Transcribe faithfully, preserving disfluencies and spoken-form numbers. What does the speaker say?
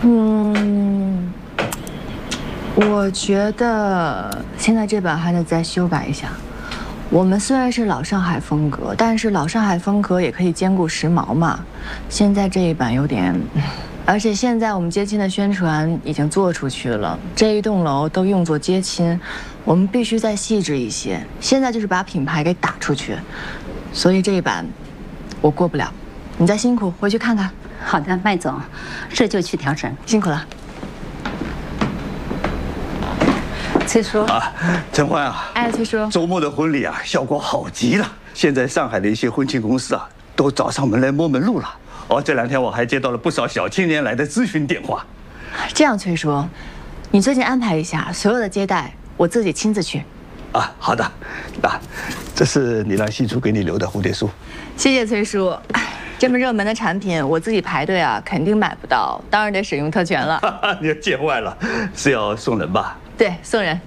嗯，我觉得现在这版还得再修改一下。我们虽然是老上海风格，但是老上海风格也可以兼顾时髦嘛。现在这一版有点，而且现在我们接亲的宣传已经做出去了，这一栋楼都用作接亲，我们必须再细致一些。现在就是把品牌给打出去，所以这一版我过不了。你再辛苦，回去看看。 好的，麦总，这就去调整。 辛苦了。 崔叔啊，陈欢啊， 哎，崔叔， 周末的婚礼啊，效果好极了。现在上海的一些婚庆公司啊，都找上门来摸门路了。哦，这两天我还接到了不少小青年来的咨询电话。 这样，崔叔，你最近安排一下所有的接待，我自己亲自去。 啊，好的。啊，这是你让新厨给你留的蝴蝶酥。 谢谢崔叔。这么热门的产品，我自己排队啊，肯定买不到，当然得使用特权了。 你见外了，是要送人吧？ 对，送人。